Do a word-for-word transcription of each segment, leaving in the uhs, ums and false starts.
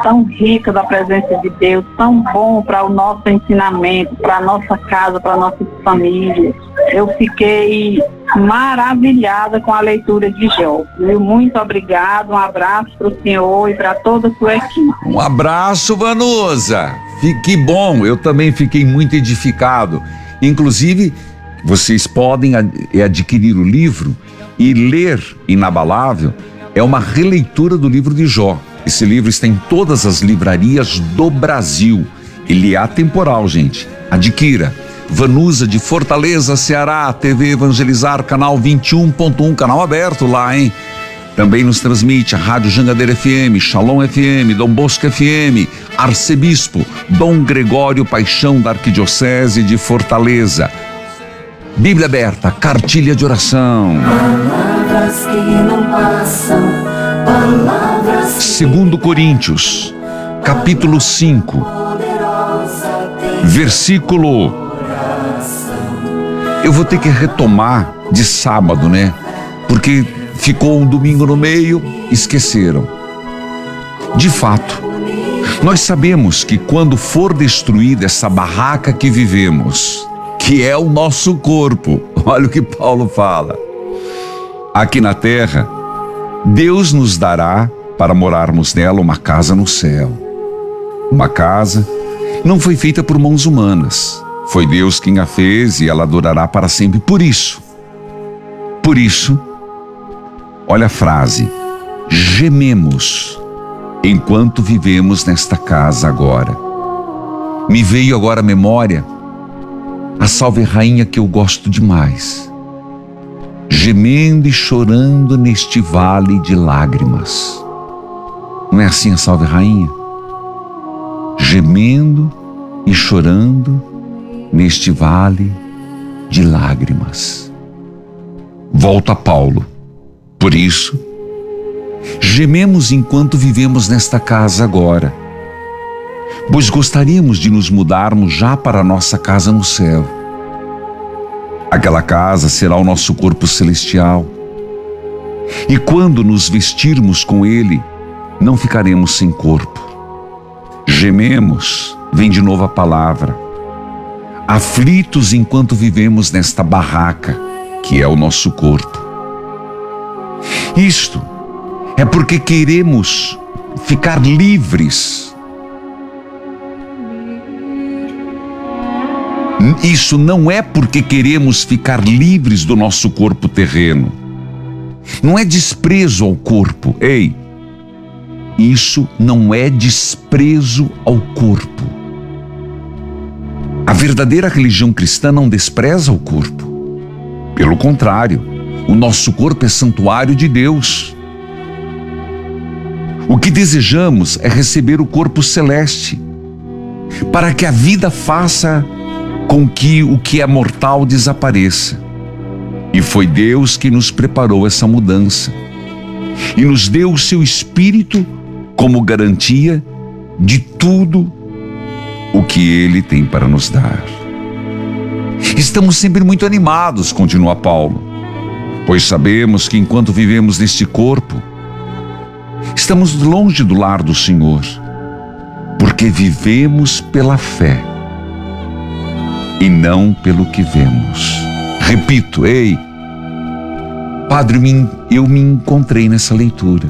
tão rica da presença de Deus, tão bom para o nosso ensinamento, para a nossa casa, para a nossa família. Eu fiquei maravilhada com a leitura de Jó. Viu? Muito obrigado, um abraço para o senhor e para toda a sua equipe. Um abraço, Vanusa. Que bom, eu também fiquei muito edificado. Inclusive, vocês podem adquirir o livro e ler Inabalável. É uma releitura do livro de Jó. Esse livro está em todas as livrarias do Brasil. Ele é atemporal, gente. Adquira. Vanusa de Fortaleza, Ceará, T V Evangelizar, canal vinte e um ponto um, canal aberto lá, hein? Também nos transmite a Rádio Jangadeira F M, Shalom F M, Dom Bosco F M, Arcebispo Dom Gregório Paixão da Arquidiocese de Fortaleza. Bíblia aberta, cartilha de oração. Palavras que não passam, palavras que... Segundo Coríntios, capítulo cinco, versículo... Eu vou ter que retomar de sábado, né? Porque ficou um domingo no meio, esqueceram. De fato, nós sabemos que quando for destruída essa barraca que vivemos, que é o nosso corpo, olha o que Paulo fala. Aqui na terra, Deus nos dará para morarmos nela uma casa no céu. Uma casa não foi feita por mãos humanas. Foi Deus quem a fez e ela durará para sempre. Por isso, por isso, olha a frase, gememos enquanto vivemos nesta casa agora. Me veio agora à memória a Salve Rainha que eu gosto demais. Gemendo e chorando neste vale de lágrimas. Não é assim a Salve Rainha? Gemendo e chorando neste vale de lágrimas. Volta Paulo. Por isso, gememos enquanto vivemos nesta casa agora, pois gostaríamos de nos mudarmos já para a nossa casa no céu. Aquela casa será o nosso corpo celestial. E quando nos vestirmos com ele, não ficaremos sem corpo. Gememos, vem de novo a palavra. Aflitos enquanto vivemos nesta barraca, que é o nosso corpo. Isto é porque queremos ficar livres. Isso não é porque queremos ficar livres do nosso corpo terreno. Não é desprezo ao corpo. Ei, isso não é desprezo ao corpo. A verdadeira religião cristã não despreza o corpo. Pelo contrário, o nosso corpo é santuário de Deus. O que desejamos é receber o corpo celeste, para que a vida faça com que o que é mortal desapareça. E foi Deus que nos preparou essa mudança e nos deu o seu Espírito como garantia de tudo o que Ele tem para nos dar. Estamos sempre muito animados, continua Paulo, pois sabemos que enquanto vivemos neste corpo, estamos longe do lar do Senhor, porque vivemos pela fé e não pelo que vemos. Repito, ei, Padre, eu me encontrei nessa leitura,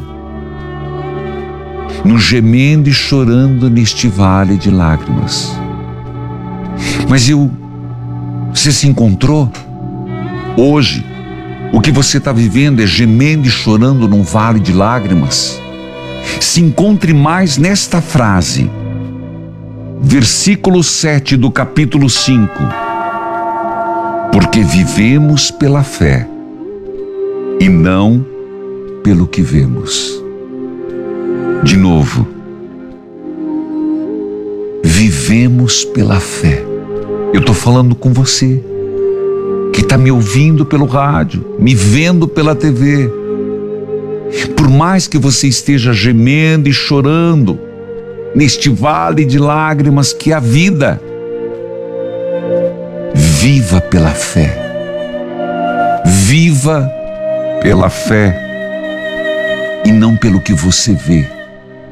no gemendo e chorando neste vale de lágrimas. Mas eu, você se encontrou? Hoje, o que você está vivendo é gemendo e chorando num vale de lágrimas? Se encontre mais nesta frase, versículo sete do capítulo cinco. Porque vivemos pela fé e não pelo que vemos. De novo, vivemos pela fé. Eu estou falando com você, que está me ouvindo pelo rádio, me vendo pela T V. Por mais que você esteja gemendo e chorando neste vale de lágrimas que é a vida, viva pela fé. Viva pela fé e não pelo que você vê.